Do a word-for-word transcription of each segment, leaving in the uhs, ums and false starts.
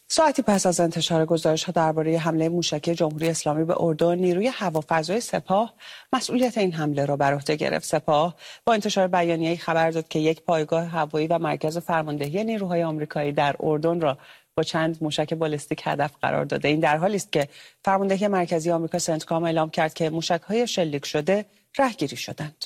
ساعتی پس از انتشار گزارش‌ها درباره حمله موشکی جمهوری اسلامی به اردن، نیروی هوافضای سپاه مسئولیت این حمله را بر عهده گرفت. سپاه با انتشار بیانیه‌ای خبر داد که یک پایگاه هوایی و مرکز فرماندهی نیروهای آمریکایی در اردن را با چند موشک بالستیک هدف قرار داده. این در حالی است که فرماندهی مرکزی آمریکا سنتکام اعلام کرد که موشک‌های شلیک شده رهگیری شدند.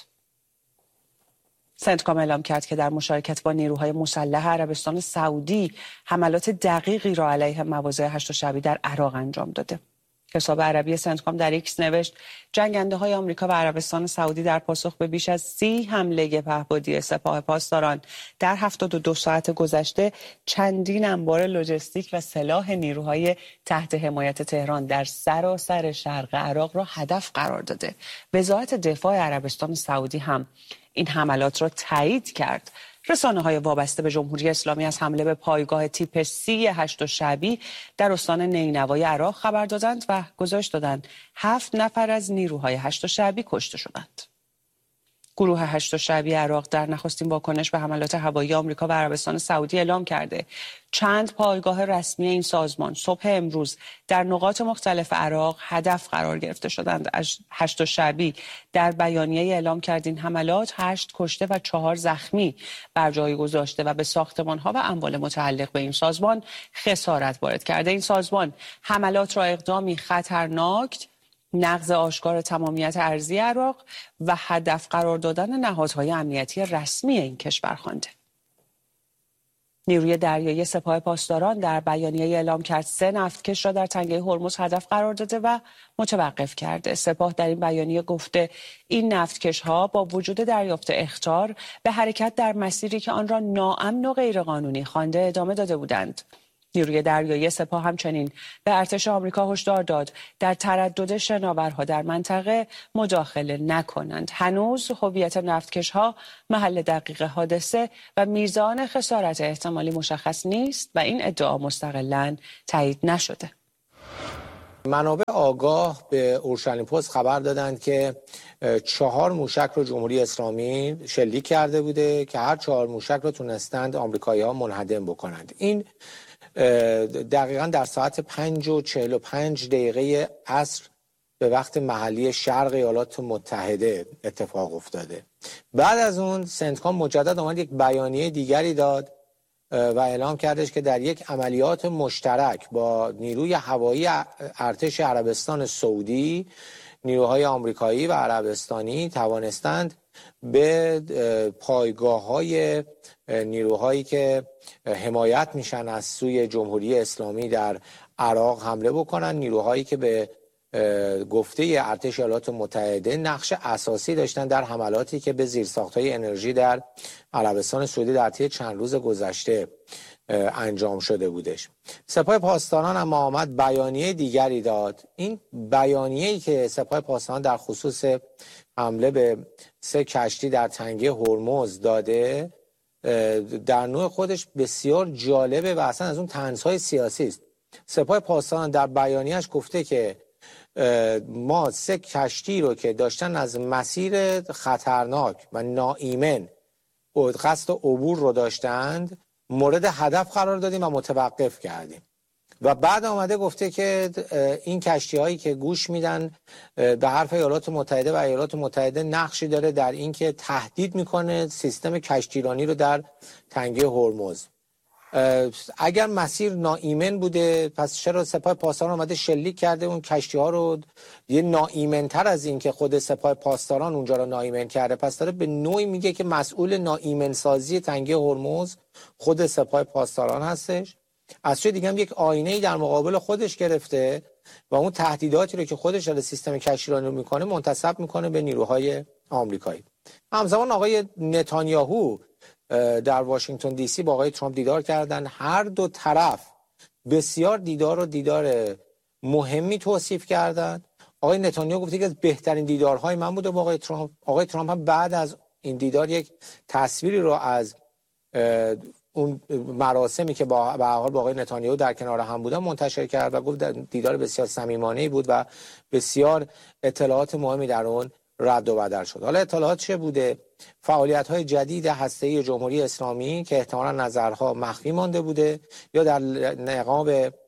سنتکام اعلام کرد که در مشارکت با نیروهای مسلح عربستان سعودی حملات دقیقی را علیه مواضع هشت شعبی در عراق انجام داده. حساب عربی سنتکام در ایکس نوشت جنگنده های آمریکا و عربستان سعودی در پاسخ به بیش از سی حمله پهپادی سپاه پاسداران در هفتاد و دو ساعت گذشته چندین انبار لوجستیک و سلاح نیروهای تحت حمایت تهران در سراسر شرق عراق را هدف قرار داده. وزارت دفاع عربستان سعودی هم این حملات را تایید کرد. رسانه‌های وابسته به جمهوری اسلامی از حمله به پایگاه تیپ سی هشت شعبی در استان نینوای عراق خبر دادند و گزارش دادند هفت نفر از نیروهای هشت شعبی کشته شدند. گروه هشت شعبی عراق در نخستین واکنش به حملات هوایی آمریکا و عربستان سعودی اعلام کرده چند پایگاه رسمی این سازمان صبح امروز در نقاط مختلف عراق هدف قرار گرفته شدند. از هشت شعبی در بیانیه اعلام کرد این حملات هشت کشته و چهار زخمی بر جای گذاشته و به ساختمان‌ها و اموال متعلق به این سازمان خسارت وارد کرده. این سازمان حملات را اقدامی خطرناک، نقض آشکار تمامیت ارضی عراق و هدف قرار دادن نهادهای امنیتی رسمی این کشور خوانده. نیروی دریایی سپاه پاسداران در بیانیه اعلام کرد سه نفتکش را در تنگه هرمز هدف قرار داده و متوقف کرده. سپاه در این بیانیه گفته این نفتکش ها با وجود دریافت اخطار به حرکت در مسیری که آن را ناامن و غیرقانونی خوانده ادامه داده بودند. نیروی دریایی سپاه همچنین به ارتش آمریکا هشدار داد در تردد شناورها در منطقه مداخله نکنند. هنوز هویت نفتکش‌ها، محل دقیق حادثه و میزان خسارت احتمالی مشخص نیست و این ادعا مستقلاً تایید نشده. منابع آگاه به اورشلیم پست خبر دادند که چهار موشک رو جمهوری اسلامی شلیک کرده بوده که هر چهار موشک رو تونستند آمریکایی‌ها منهدم بکنند. این دقیقاً در ساعت پنج و چهل و پنج دقیقه عصر به وقت محلی شرق ایالات متحده اتفاق افتاده. بعد از اون سنتکام مجدد آمد یک بیانیه دیگری داد و اعلام کردش که در یک عملیات مشترک با نیروی هوایی ارتش عربستان سعودی، نیروهای آمریکایی و عربستانی توانستند به پایگاه‌های نیروهایی که حمایت میشن از سوی جمهوری اسلامی در عراق حمله بکنن. نیروهایی که به گفته ارتش ایالات متحده نقش اساسی داشتن در حملاتی که به زیرساخت‌های انرژی در عربستان سعودی در طی چند روز گذشته انجام شده بودش. سپاه پاسداران هم آمد بیانیه دیگری داد. این بیانیه‌ای که سپاه پاسداران در خصوص حمله به سه کشتی در تنگه هرمز داده در نوع خودش بسیار جالبه و اصلا از اون طنزهای سیاسی است. سپاه پاسداران در بیانیه‌اش گفته که ما سه کشتی رو که داشتن از مسیر خطرناک و ناایمن قصد عبور رو داشتند مورد هدف قرار دادیم و متوقف کردیم. و بعد آمده گفته که این کشتی هایی که گوش میدن به حرف ایالات متحده و ایالات متحده نقشی داره در اینکه تهدید میکنه سیستم کشتیرانی رو در تنگه هرمز. اگر مسیر ناایمن بوده پس چرا سپاه پاسداران اومده شلیک کرده اون کشتی ها رو یه ناایمن تر از این که خود سپاه پاسداران اونجا رو ناایمن کرده؟ پس داره به نوعی میگه که مسئول ناایمن سازی تنگه هرمز خود سپاه پاسداران هستش. از سوی دیگه هم یک آینه‌ای در مقابل خودش گرفته و اون تهدیداتی رو که خودش در سیستم کشتیرانی میکنه منتسب میکنه به نیروهای آمریکایی. همزمان آقای نتانیاهو در واشنگتن دی سی با آقای ترامپ دیدار کردن. هر دو طرف بسیار دیدار و دیدار مهمی توصیف کردند. آقای نتانیاهو گفته که از بهترین دیدارهای من بوده با آقای ترامپ. آقای ترامپ هم بعد از این دیدار یک تصویری رو از اون مراسمی که با به هر حال با آقای نتانیاهو در کنار هم بودن منتشر کرد و گفت دیدار بسیار صمیمانه‌ای بود و بسیار اطلاعات مهمی در اون رد و بدل شد. حالا اطلاعات چه بوده؟ فعالیت‌های جدید هسته‌ای جمهوری اسلامی که احتمالاً نظرها مخفی مانده بوده یا در نقاب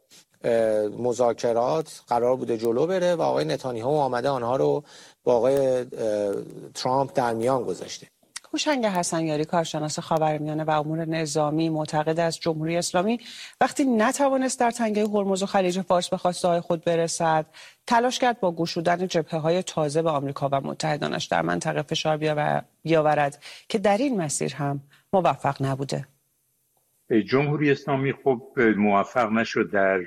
مذاکرات قرار بوده جلو بره و آقای نتانیاهو آمده آنها رو با آقای ترامپ در میان گذاشته. هوشنگ حسنیاری، کارشناس خاورمیانه و امور نظامی، معتقد است جمهوری اسلامی وقتی نتوانست در تنگه هرمز و خلیج فارس به خواسته‌های خود برسد، تلاش کرد با گشودن جبهه‌های تازه به آمریکا و متحدانش در منطقه فشار بیاورد که در این مسیر هم موفق نبوده. جمهوری اسلامی خب موفق نشد در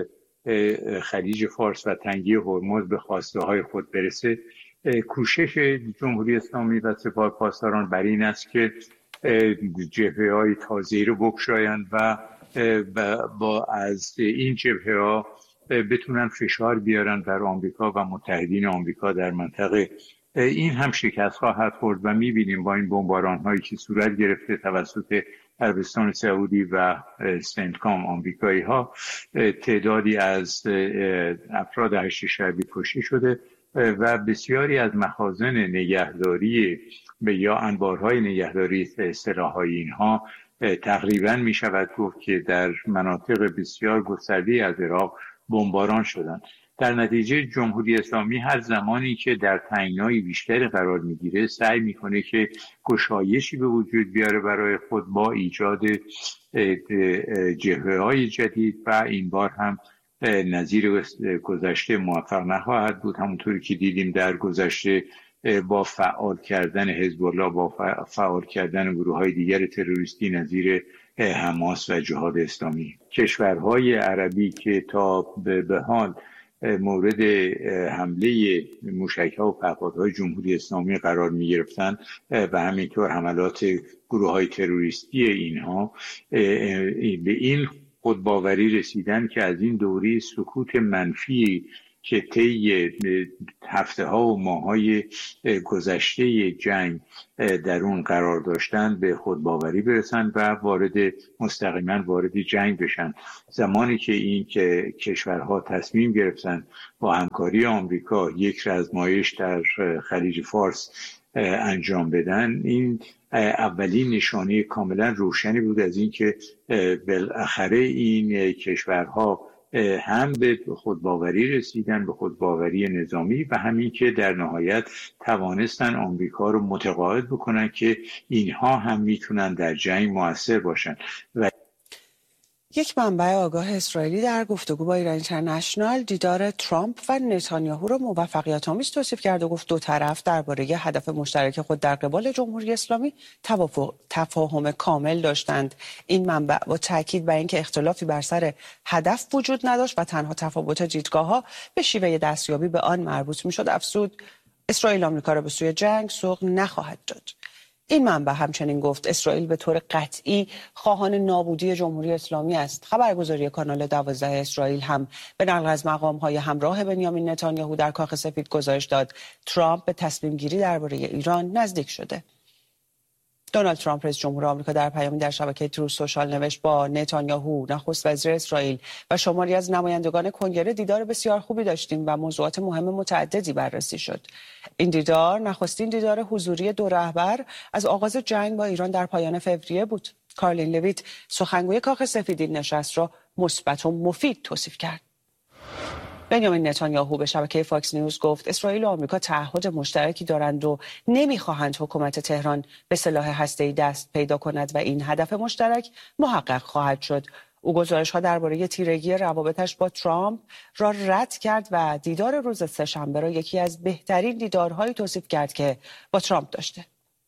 خلیج فارس و تنگه هرمز به خواسته‌های خود برسه. کوشش جمهوری اسلامی و سپاه پاسداران بر این است که جبهه‌های تازه‌ای رو بگشایند و با از این جبهه‌ها بتونن فشار بیارن بر آمریکا و متحدین آمریکا در منطقه. این هم شکست خواهد خورد و می‌بینیم با این بمباران‌هایی که صورت گرفته توسط عربستان سعودی و سنتکام آمریکایی‌ها، تعدادی از افراد هشت شعبی کشته شده و بسیاری از مخازن نگهداری یا انبارهای نگهداری سلاح‌های اینها تقریباً می شود گفت که در مناطق بسیار گسترده از عراق بمباران شدند. در نتیجه جمهوری اسلامی هر زمانی که در تنگنای بیشتری قرار میگیره سعی میکنه که گشایشی به وجود بیاره برای خود با ایجاد جبهه‌های جدید و این بار هم نظیر گذشته موفق نخواهد بود. همونطوری که دیدیم در گذشته با فعال کردن حزب الله، با فعال کردن گروه‌های دیگر تروریستی نظیر حماس و جهاد اسلامی، کشورهای عربی که تا به حال مورد حمله موشک‌ها و پهپادهای جمهوری اسلامی قرار می‌گرفتند و همینطور حملات گروه‌های تروریستی اینها به این خودباوری رسیدن که از این دوره سکوت منفی که طی هفته ها و ماه های گذشته جنگ در اون قرار داشتن به خودباوری برسن و وارد مستقیما وارد جنگ بشن. زمانی که این که کشورها تصمیم گرفتن با همکاری آمریکا یک رزمایش در خلیج فارس انجام بدن، این اولین نشانه کاملا روشنی بود از این که بالاخره این کشورها هم به خودباوری رسیدن، به خودباوری نظامی و همین که در نهایت توانستن آمریکا رو متقاعد بکنن که اینها هم میتونن در جنگ مؤثر باشن. و یک منبع آگاه اسرائیلی در گفتگو با ایران اینترنشنال دیدار ترامپ و نتانیاهو را موفقیت‌آمیز توصیف کرد و گفت دو طرف درباره هدف مشترک خود در قبال جمهوری اسلامی تفاهم کامل داشتند. این منبع با تاکید بر اینکه اختلافی بر سر هدف وجود نداشت و تنها تفاوت دیدگاه‌ها به شیوه دستیابی به آن مربوط می‌شد، افزود اسرائیل آمریکا را به سوی جنگ سوق نخواهد داد. این منبع همچنین گفت اسرائیل به طور قطعی خواهان نابودی جمهوری اسلامی است. خبرگزاری کانال دوازده اسرائیل هم به نقل از مقام‌های همراه بنیامین نتانیاهو در کاخ سفید گزارش داد ترامپ به تصمیم گیری درباره ایران نزدیک شده. دونالد ترامپ رئیس جمهور آمریکا در پیامی در شبکه تروث سوشال نوشت با نتانیاهو نخست وزیر اسرائیل و شماری از نمایندگان کنگره دیدار بسیار خوبی داشتیم و موضوعات مهم متعددی بررسی شد. این دیدار نخستین دیدار حضوری دو رهبر از آغاز جنگ با ایران در پایان فوریه بود. کارلین لویت سخنگوی کاخ سفید این نشست را مثبت و مفید توصیف کرد. بنیامین نتانیاهو به شبکه فاکس نیوز گفت اسرائیل و آمریکا تعهد مشترکی دارند و نمیخواهند حکومت تهران به سلاح هسته‌ای دست پیدا کند و این هدف مشترک محقق خواهد شد. او گزارش‌ها درباره تیرگی روابطش با ترامپ را رد کرد و دیدار روز سه‌شنبه را یکی از بهترین دیدارهایی توصیف کرد که با ترامپ داشته.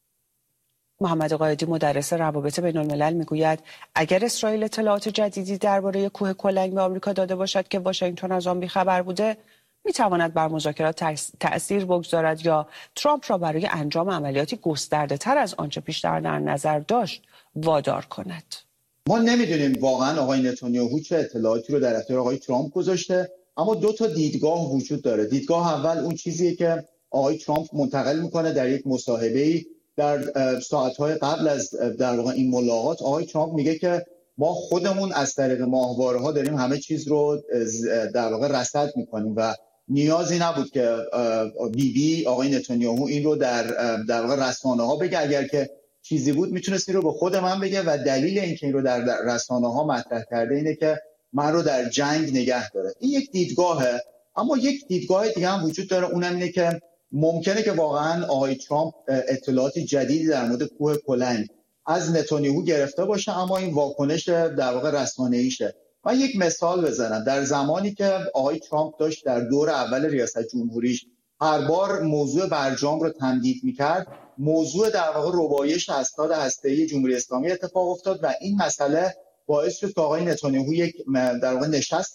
محمد قائدی مدرس روابط بین الملل میگوید اگر اسرائیل اطلاعات جدیدی درباره کوه کلنگ به آمریکا داده باشد که واشنگتن از آن بی‌خبر بوده، میتواند بر مذاکرات تأثیر بگذارد یا ترامپ را برای انجام عملیاتی گسترده تر از آنچه پیشتر در نظر داشت وادار کند. ما نمیدونیم واقعا آقای نتانیاهو چه اطلاعاتی رو در اختیار آقای ترامپ گذاشته، اما دو تا دیدگاه وجود داره. دیدگاه اول اون چیزیه که آقای ترامپ منتقل میکنه در یک مصاحبه‌ای در ساعت‌های قبل از در واقع این ملاقات. آقای ترامپ میگه که ما خودمون از طریق ماهواره‌ها داریم همه چیز رو در واقع رصد میکنیم و نیازی نبود که بی بی آقای نتانیاهو این رو در در واقع رسانه ها بگه. اگر که چیزی بود میتونست این رو به خود من بگه و دلیل اینکه این رو در رسانه ها مطرح کرده اینه که من رو در جنگ نگه داره. این یک دیدگاهه، اما یک دیدگاه دیگه هم وجود داره، اونم اینه که ممکنه که واقعا آقای ترامپ اطلاعات جدیدی در مورد کوه کلنگ از نتانیاهو گرفته باشه، اما این واکنش در واقع رسانه‌ایشه. من یک مثال بزنم. در زمانی که آقای ترامپ داشت در دور اول ریاست جمهوریش هر بار موضوع برجام رو تمدید می‌کرد، موضوع در واقع ربایش اسناد هسته‌ای جمهوری اسلامی اتفاق افتاد و این مسئله باعث شد که آقای نتانیاهو یک در واقع نشست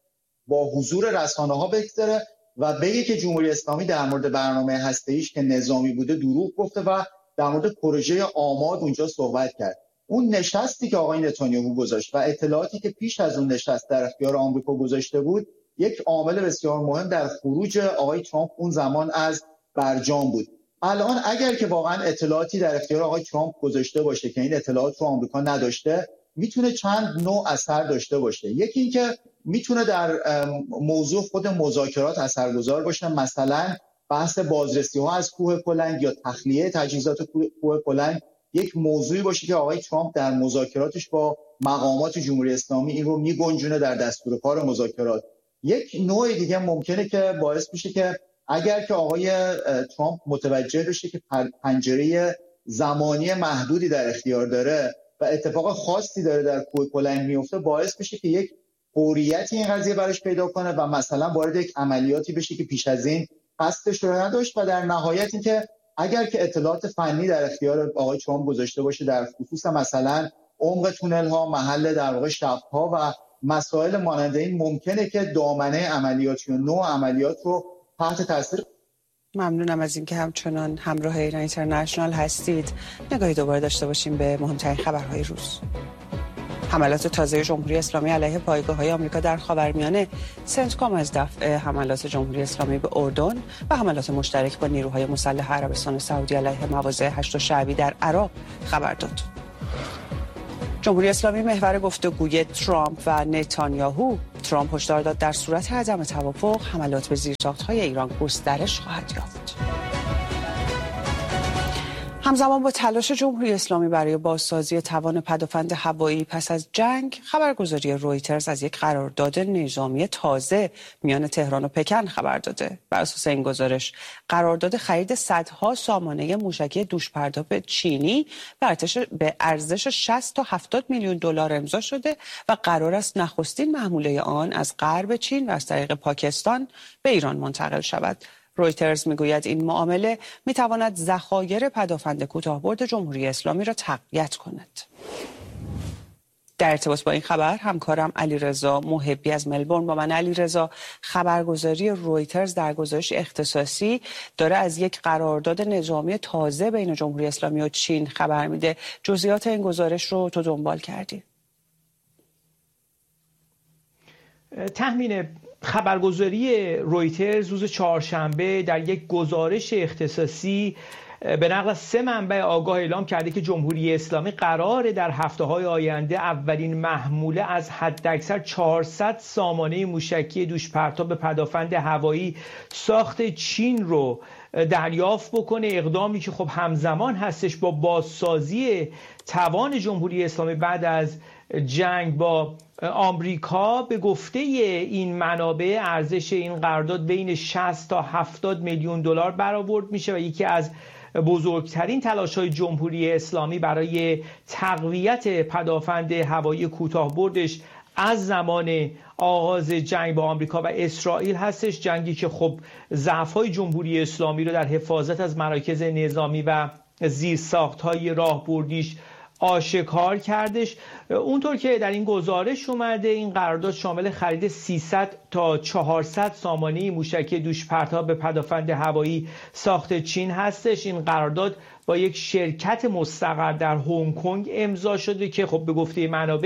با حضور رسانه‌ها بگذاره و بگه که جمهوری اسلامی در مورد برنامه هسته‌ایش که نظامی بوده دروغ گفته و در مورد پروژه آماد اونجا صحبت کرد. اون نشستی که آقای نتانیاهو گذاشت و اطلاعاتی که پیش از اون نشست در اختیار آمریکا گذاشته بود، یک عامل بسیار مهم در خروج آقای ترامپ اون زمان از برجام بود. الان اگر که واقعا اطلاعاتی در اختیار آقای ترامپ گذاشته باشه که این اطلاعات رو آمریکا نداشته، میتونه چند نوع اثر داشته باشه. یکی این که میتونه در موضوع خود مذاکرات اثرگذار باشه، مثلا بحث بازرسی ها از کوه کلنگ یا تخلیه تجهیزات کوه کلنگ یک موضوعی باشه که آقای ترامپ در مذاکراتش با مقامات جمهوری اسلامی این رو میگنجونه در دستور کار مذاکرات. یک نوع دیگه ممکنه که باعث میشه که اگر که آقای ترامپ متوجه بشه که پنجره زمانی محدودی در اختیار داره و اتفاق خاصی داره در کوه کلنگ میفته، باعث بشه که یک فوریتی این قضیه براش پیدا کنه و مثلا وارد یک عملیاتی بشه که پیش از این قصدش رو نداشت و در نهایت این که اگر که اطلاعات فنی در اختیار آقای ترامپ گذاشته باشه در خصوص مثلا عمق تونل ها، محل در واقع شب ها و مسائل مانند این، ممکنه که دامنه عملیاتی و نوع عملیات رو تحت تاثیر. ممنونم از اینکه همچنان همراه ایران اینترنشنال هستید. نگاهی دوباره داشته باشیم به مهمترین خبرهای روز. حملات تازه جمهوری اسلامی علیه پایگاه‌های آمریکا در خاورمیانه، سنتکام از دفع حملات جمهوری اسلامی به اردن و حملات مشترک با نیروهای مسلح عربستان سعودی علیه مواضع هشت شعبی در عراق خبر داد. جمهوری اسلامی محور گفتگوی ترامپ و نتانیاهو. ترامپ هشدار داد در صورت عدم توافق حملات به زیرساخت‌های ایران گسترش خواهد یافت. همزمان با تلاش جمهوری اسلامی برای بازسازی توان پدافند هوایی پس از جنگ، خبرگزاری رویترز از یک قرارداد نظامی تازه میان تهران و پکن خبر داده. بر اساس این گزارش، قرارداد خرید صدها سامانه موشکی دوشپرداز چینی به ارزش شصت تا هفتاد میلیون دلار امضا شده و قرار است نخستین محموله آن از غرب چین و از طریق پاکستان به ایران منتقل شود. رویترز میگوید این معامله میتواند ذخایر پدافند کوتاه‌برد جمهوری اسلامی را تقویت کند. در ارتباط با این خبر همکارم علیرضا محبی از ملبورن با من. علیرضا، خبرگزاری رویترز در گزارش اختصاصی داره از یک قرارداد نظامی تازه بین جمهوری اسلامی و چین خبر میده. جزئیات این گزارش رو تو دنبال کردی؟ تحمین خبرگزاری رویترز روز چهارشنبه در یک گزارش اختصاصی به نقل از سه منبع آگاه اعلام کرده که جمهوری اسلامی قراره در هفته‌های آینده اولین محموله از حداکثر چهارصد سامانه موشکی دوشپرتاب پدافند هوایی ساخت چین رو دریافت بکنه. اقدامی که خب همزمان هستش با بازسازی توان جمهوری اسلامی بعد از جنگ با آمریکا. به گفته این منابع ارزش این قرارداد بین شصت تا هفتاد میلیون دلار برآورد میشه و یکی از بزرگترین تلاش‌های جمهوری اسلامی برای تقویت پدافند هوایی کوتاه‌بردش از زمان آغاز جنگ با آمریکا و اسرائیل هستش. جنگی که خب ضعف‌های جمهوری اسلامی رو در حفاظت از مراکز نظامی و زیرساخت‌های راهبردیش آشکار کردش. اونطور که در این گزارش اومده، این قرارداد شامل خرید سیصد تا چهارصد سامانه موشکی دوشپرتاب به پدافند هوایی ساخت چین هستش. این قرارداد با یک شرکت مستقر در هنگ کنگ امضا شده که خب به گفته منابع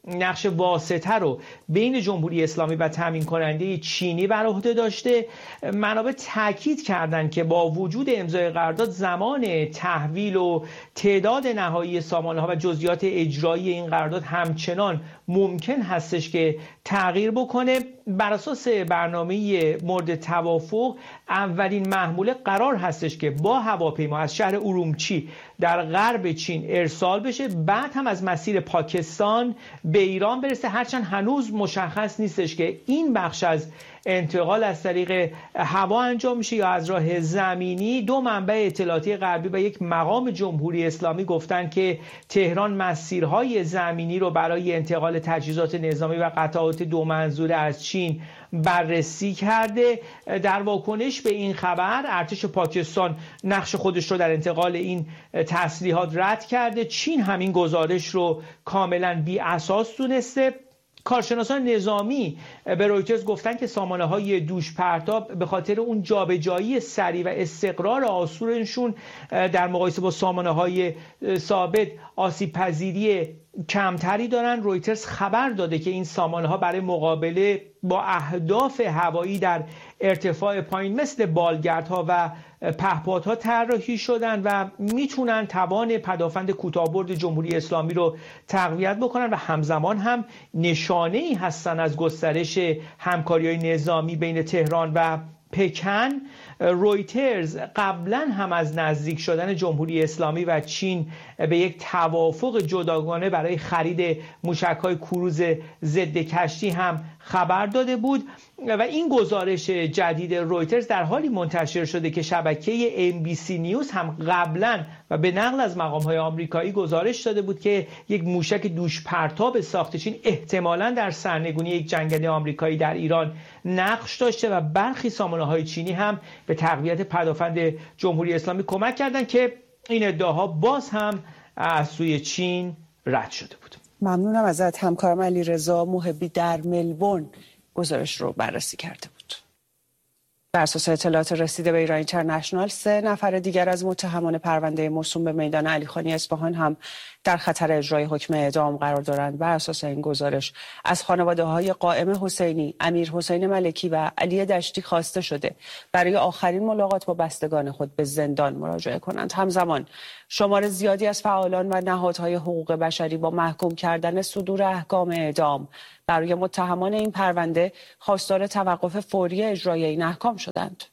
نقش واسطه رو بین جمهوری اسلامی و تامین کننده چینی بر عهده داشته. منابع تاکید کردند که با وجود امضای قرارداد زمان تحویل و تعداد نهایی سامانه‌ها و جزئیات اجرایی این قرارداد همچنان ممکن هستش که تغییر بکنه. بر اساس برنامه مورد توافق اولین محموله قرار هستش که با هواپیما از شهر ارومچی در غرب چین ارسال بشه، بعد هم از مسیر پاکستان به ایران برسه، هرچند هنوز مشخص نیستش که این بخش از انتقال از طریق هوا انجام میشه یا از راه زمینی. دو منبع اطلاعاتی غربی و یک مقام جمهوری اسلامی گفتن که تهران مسیرهای زمینی رو برای انتقال تجهیزات نظامی و قطعات دو منظوره از چین بررسی کرده. در واکنش به این خبر ارتش پاکستان نقش خودش رو در انتقال این تسلیحات رد کرده. چین همین گزارش رو کاملا بی اساس دونسته. کارشناسان نظامی به رویترز گفتن که سامانه‌های دوش پرتاب به خاطر اون جابجایی سریع و استقرار آسورشون در مقایسه با سامانه‌های ثابت آسیب پذیری کمتری دارن. رویترز خبر داده که این سامانه‌ها برای مقابله با اهداف هوایی در ارتفاع پایین مثل بالگردها و پهپادها طراحی شدن و میتونن توان پدافند کوتاه‌برد جمهوری اسلامی رو تقویت بکنن و همزمان هم نشانه‌ای هستن از گسترش همکاری‌های نظامی بین تهران و پکن. رویترز قبلا هم از نزدیک شدن جمهوری اسلامی و چین به یک توافق جداگانه برای خرید موشک‌های کروز ضد کشتی هم خبر داده بود و این گزارش جدید رویترز در حالی منتشر شده که شبکه ام بی سی نیوز هم قبلا و به نقل از مقام‌های آمریکایی گزارش داده بود که یک موشک دوش پرتاب ساخت چین احتمالاً در سرنگونی یک جنگنده آمریکایی در ایران نقش داشته و برخی سامانه‌های چینی هم به تقویت پدافند جمهوری اسلامی کمک کردند که این ادعاها باز هم از سوی چین رد شده بود. ممنونم ازت. همکارم علیرضا محبی در ملبورن گزارش رو بررسی کرده بود. بر اساس اطلاعات رسیده به ایران اینترنشنال، سه نفر دیگر از متهمان پرونده موسوم به میدان علیخانی اصفهان هم در خطر اجرای حکم اعدام قرار دارند. بر اساس این گزارش از خانواده‌های قائم حسینی، امیر حسین ملکی و علی دشتی خواسته شده برای آخرین ملاقات با بستگان خود به زندان مراجعه کنند. همزمان شمار زیادی از فعالان و نهادهای حقوق بشری با محکوم کردن صدور احکام اعدام برای متهمان این پرونده خواستار توقف فوری اجرای این احکام شدند.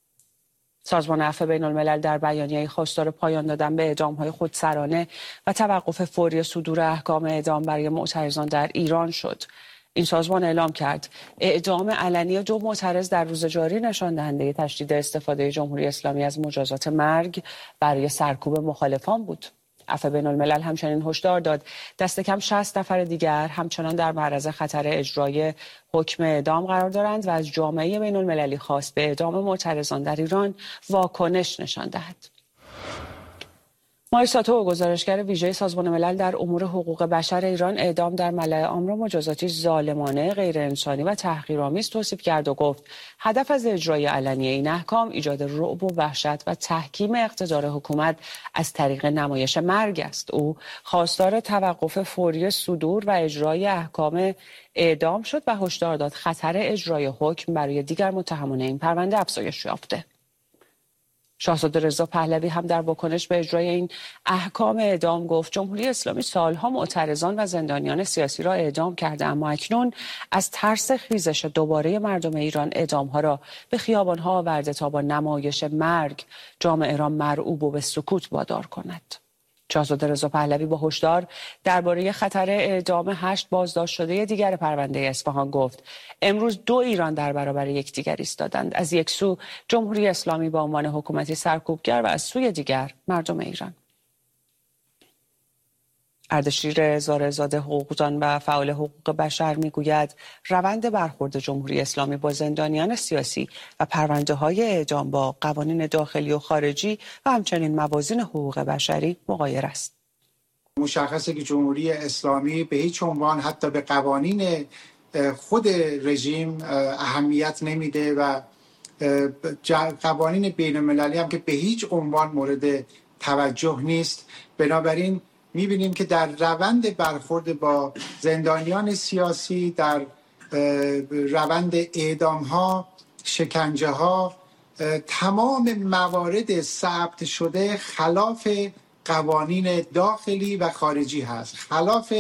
سازمان عفو بین الملل در بیانیه‌ای خواستار پایان دادن به اعدام‌های خودسرانه و توقف فوری صدور احکام اعدام برای معترضان در ایران شد. این سازمان اعلام کرد اعدام علنی دو معترض در روز جاری نشان دهنده تشدید استفاده جمهوری اسلامی از مجازات مرگ برای سرکوب مخالفان بود. عفو بین الملل همچنین هشدار داد دست کم شصت نفر دیگر همچنان در معرض خطر اجرای حکم اعدام قرار دارند و از جامعه بین المللی خواست به اعدام معترضان در ایران واکنش نشان دهد. مایک ساتو، گزارشگر ویژه سازمان ملل در امور حقوق بشر ایران، اعدام در ملأ عام را مجازاتی ظالمانه، غیر انسانی و تحقیرآمیز توصیف کرد و گفت هدف از اجرای علنی این احکام ایجاد رعب و وحشت و تحکیم اقتدار حکومت از طریق نمایش مرگ است. او خواستار توقف فوری صدور و اجرای احکام اعدام شد و هشدار داد خطر اجرای حکم برای دیگر متهمان این پرونده افزایش یافته. شاهزاده رضا پهلوی هم در واکنش به اجرای این احکام اعدام گفت جمهوری اسلامی سالها معترضان و زندانیان سیاسی را اعدام کرده، اما اکنون از ترس خیزش دوباره مردم ایران اعدامها را به خیابانها آورده تا با نمایش مرگ جامعه را مرعوب و به سکوت وادار کند. شاهزاده رضا پهلوی با هشدار درباره خطر اعدام هشت بازداشت شده دیگر پرونده اصفهان گفت امروز دو ایران در برابر یکدیگر ایستادند. از یک سو جمهوری اسلامی به عنوان حکومتی سرکوبگر و از سوی دیگر مردم ایران. اردشیر زارعزاده حقوقدان و فعال حقوق بشر میگوید روند برخورد جمهوری اسلامی با زندانیان سیاسی و پرونده های اعدام با قوانین داخلی و خارجی و همچنین موازین حقوق بشری مغایر است. مشخصه که جمهوری اسلامی به هیچ عنوان حتی به قوانین خود رژیم اهمیت نمیده و قوانین بین المللی هم که به هیچ عنوان مورد توجه نیست. بنابراین میبینیم که در روند برخورد با زندانیان سیاسی، در روند اعدام ها، شکنجه ها، تمام موارد ثبت شده خلاف قوانین داخلی و خارجی هست، خلاف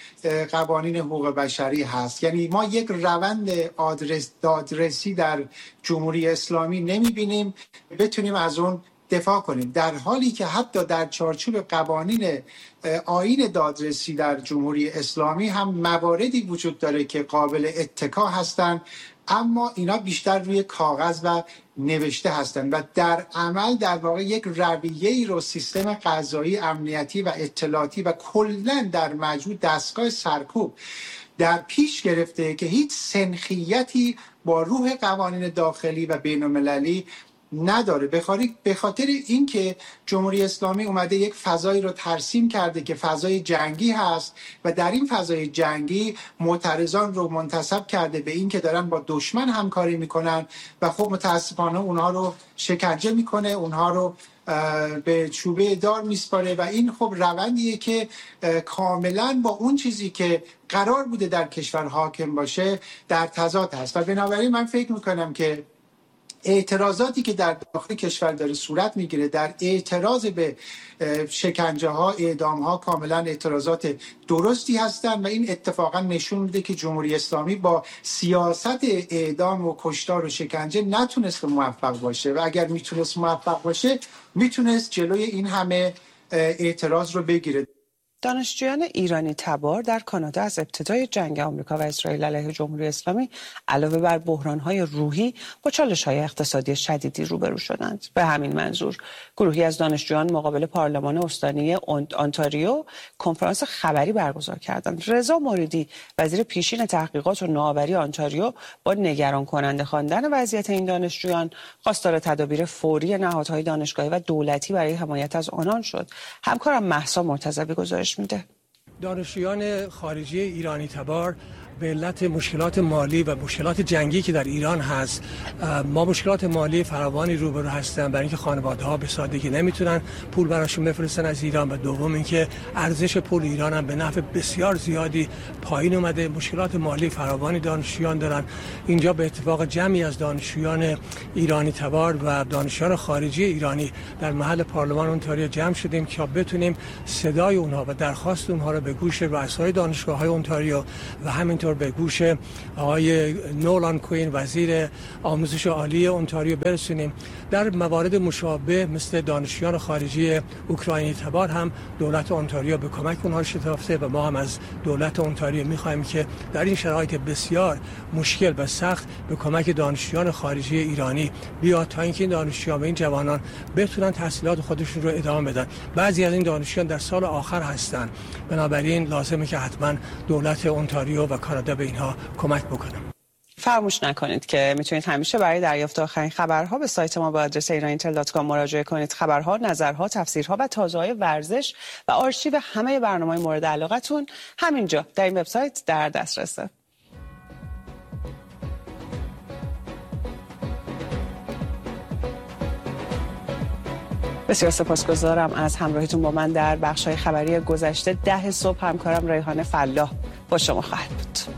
قوانین حقوق بشری هست. یعنی ما یک روند آدرس دادرسی در جمهوری اسلامی نمیبینیم بتونیم از اون دفاع کنیم، در حالی که حتی در چارچوب قوانین آیین دادرسی در جمهوری اسلامی هم مواردی وجود داره که قابل اتکا هستند، اما اینا بیشتر روی کاغذ و نوشته هستند و در عمل در واقع یک رویه‌ای رو سیستم قضایی، امنیتی و اطلاعاتی و کلاً در مجموع دستگاه سرکوب در پیش گرفته که هیچ سنخیتی با روح قوانین داخلی و بین‌المللی نداره. به خاطر اینکه جمهوری اسلامی اومده یک فضایی رو ترسیم کرده که فضای جنگی هست و در این فضای جنگی معترضان رو منتسب کرده به این که دارن با دشمن همکاری میکنن و خب متاسفانه اونها رو شکنجه میکنه، اونها رو به چوبه دار میسپاره و این خب روندیه که کاملا با اون چیزی که قرار بوده در کشور حاکم باشه در تضاد هست و بنابراین من فکر میکنم که اعتراضاتی که در داخل کشور داره صورت میگیره در اعتراض به شکنجه ها، اعدام ها کاملا اعتراضات درستی هستند و این اتفاقا نشون میده که جمهوری اسلامی با سیاست اعدام و کشتار و شکنجه نتونست موفق باشه و اگر میتونست موفق باشه میتونست جلوی این همه اعتراض رو بگیره. دانشجویان ایرانی تبار در کانادا از ابتدای جنگ آمریکا و اسرائیل علیه جمهوری اسلامی علاوه بر بحران‌های روحی با چالش‌های اقتصادی شدیدی روبرو شدند. به همین منظور گروهی از دانشجویان مقابل پارلمان استانی آنتاریو کنفرانس خبری برگزار کردند. رضا موریدی وزیر پیشین تحقیقات و نوآوری آنتاریو با نگران کننده خواندن وضعیت این دانشجویان خواستار تدابیر فوری نهادهای دانشگاهی و دولتی برای حمایت از آنان شد. همکارم مهسا مرتضوی گزارش میده. دانشجویان خارجی ایرانی تبار به علت مشکلات مالی و مشکلات جنگی که در ایران هست، ما مشکلات مالی فراوانی روبرو هستن برای اینکه خانواده‌ها به سادگی نمیتونن پول براشون بفرستن از ایران و دوم اینکه ارزش پول ایران هم به نحو بسیار زیادی پایین اومده. مشکلات مالی فراوانی دانشجویان دارن. اینجا به اتفاق جمعی از دانشجویان ایرانی تبار و دانشجویان خارجی ایرانی در محل پارلمان اونتاریو جمع شدیم که بتونیم صدای اونها و درخواست اونها رو به گوش رؤسای دانشگاه‌های اونتاریو و همین به گوش آقای نولان کوین وزیر آموزش عالی اونتاریو برسونیم. در موارد مشابه مثل دانشجویان خارجی اوکراینی تبار هم دولت اونتاریو به کمک اونها شتافته و ما هم از دولت اونتاریو می‌خوایم که در این شرایط بسیار مشکل و سخت به کمک دانشجویان خارجی ایرانی بیاد تا اینکه این دانشجویان و این جوانان بتونن تحصیلات خودشون رو ادامه بدن. بعضی از این دانشجویان در سال آخر هستن، بنابراین لازمه که حتما دولت اونتاریو و کانادا به اینها کمک بکنه. فراموش نکنید که میتونید همیشه برای دریافت آخرین خبرها به سایت ما با آدرس ایران اینتل دات کام مراجعه کنید. خبرها، نظرها، تفسیرها و تازه‌های ورزش و آرشیو همه برنامه‌های مورد علاقتون همینجا در این وبسایت در دسترسه. بسیار سپاسگزارم از همراهیتون با من در بخش‌های خبری گذشته. ده صبح همکارم ریحانه فلاح با شما خواهد بود.